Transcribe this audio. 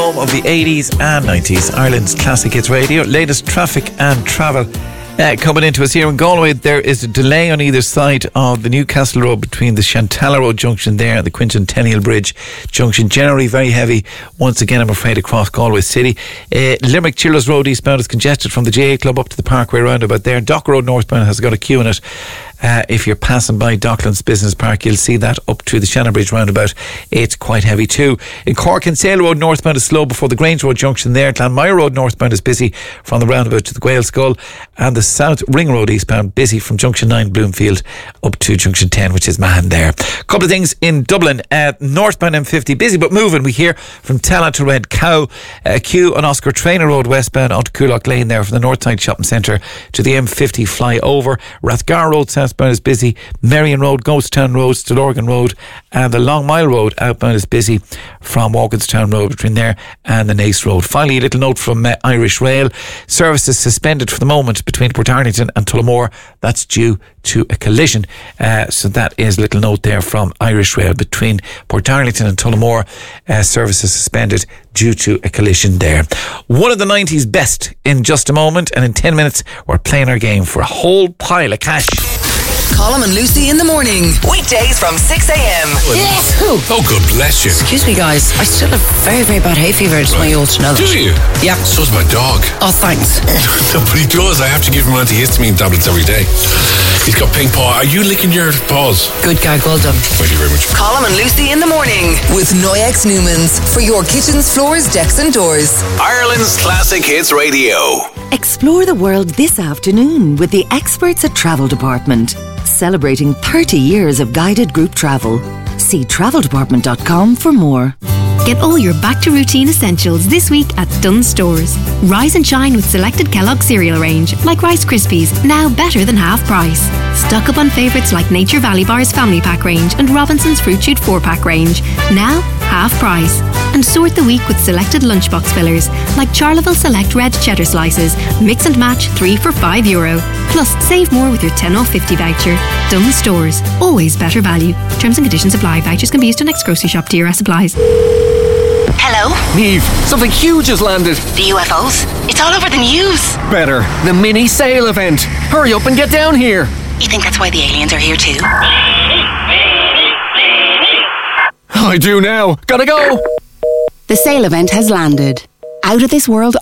Home of the 80s and 90s, Ireland's Classic Hits Radio. Latest traffic and travel coming into us here in Galway. There is a delay on either side of the Newcastle Road between the Shantalla Road junction there and the Quincentennial Bridge junction. Generally very heavy once again, I'm afraid, across Galway City. Limerick Childers Road eastbound is congested from the GA Club up to the Parkway roundabout there. Dock Road northbound has got a queue in it. If you're passing by Docklands Business Park, you'll see that up to the Shannon Bridge roundabout. It's quite heavy too. In Cork and Sale Road northbound is slow before the Grange Road junction there. Glanmire Road northbound is busy from the roundabout to the Gael Skull, and the South Ring Road eastbound busy from Junction 9 Bloomfield up to Junction 10, which is Mahon there. Couple of things in Dublin. Northbound M50 busy but moving. We hear from Tella to Red Cow. Queue on Oscar Traynor Road westbound onto Coolock Lane there from the Northside Shopping Centre to the M50 flyover. Rathgar Road southbound is busy. Merrion Road, Ghostown Road, Stillorgan Road, and the Long Mile Road outbound is busy from Walkinstown Road between there and the Nace Road. Finally, a little note from Irish Rail. Services suspended for the moment between Portarlington and Tullamore. That's due to a collision. So that is a little note there from Irish Rail. Between Portarlington and Tullamore, services suspended due to a collision there. One of the 90s best in just a moment, and in 10 minutes we're playing our game for a whole pile of cash. Colm and Lucy in the morning. Weekdays from 6 a.m. Yes. Oh, God bless you. Excuse me, guys. I still have very, very bad hay fever. It's my old to know that. Do you? Yeah. So's my dog. Oh, thanks. But he does. I have to give him antihistamine tablets every day. He's got pink paw. Are you licking your paws? Good gag. Well done. Thank you very much. Colm and Lucy in the morning with Noyex Newmans for your kitchens, floors, decks and doors. Ireland's Classic Hits Radio. Explore the world this afternoon with the experts at Travel Department. Celebrating 30 years of guided group travel. See traveldepartment.com for more. Get all your back-to-routine essentials this week at Dunnes Stores. Rise and shine with selected Kellogg cereal range, like Rice Krispies, now better than half price. Stock up on favourites like Nature Valley Bar's Family Pack range and Robinson's Fruit Shoot 4-pack range, now half price. And sort the week with selected lunchbox fillers, like Charleville Select Red Cheddar Slices, mix and match 3 for €5. Plus, save more with your 10 off 50 voucher. Dunnes Stores, always better value. Terms and conditions apply. Vouchers can be used to next grocery shop. DRS applies. Hello? Niamh, something huge has landed. The UFOs? It's all over the news. Better, the mini sale event. Hurry up and get down here. You think that's why the aliens are here too? I do now. Gotta go. The sale event has landed. Out of this world